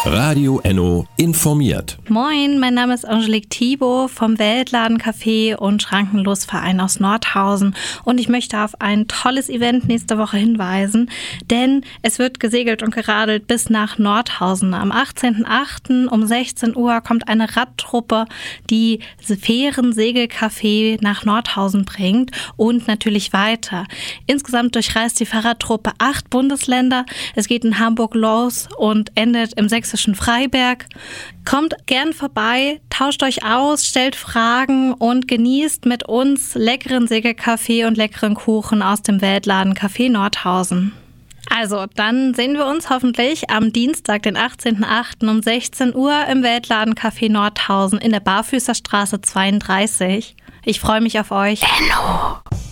Radio Enno informiert. Moin, mein Name ist Angelique Thibault vom Weltladen-Café und Schrankenlosverein aus Nordhausen und ich möchte auf ein tolles Event nächste Woche hinweisen, denn es wird gesegelt und geradelt bis nach Nordhausen. Am 18.08. um 16 Uhr kommt eine Radtruppe, die Fähren-Segelcafé nach Nordhausen bringt und natürlich weiter. Insgesamt durchreist die Fahrradtruppe 8 Bundesländer. Es geht in Hamburg los und endet im sächsischen Freiberg. Kommt gern vorbei, tauscht euch aus, stellt Fragen und genießt mit uns leckeren Segelkaffee und leckeren Kuchen aus dem Weltladen Café Nordhausen. Also, dann sehen wir uns hoffentlich am Dienstag, den 18.08. um 16 Uhr im Weltladen Café Nordhausen in der Barfüßerstraße 32. Ich freue mich auf euch. Enno.